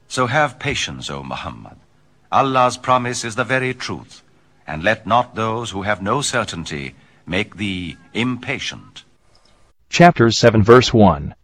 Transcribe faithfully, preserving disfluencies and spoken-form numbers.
So have patience, O Muhammad. Allah's promise is the very truth, and let not those who have no certainty make thee impatient. Chapter seven verse one.